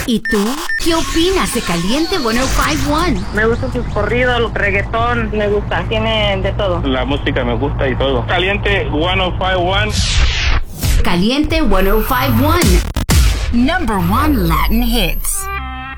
¿Y tú? ¿Qué opinas de Caliente 105.1? Me gustan sus corridos, el reggaetón, me gusta, tiene de todo. La música me gusta y todo. Caliente 105.1. Caliente 105.1. Number 1 Latin hits.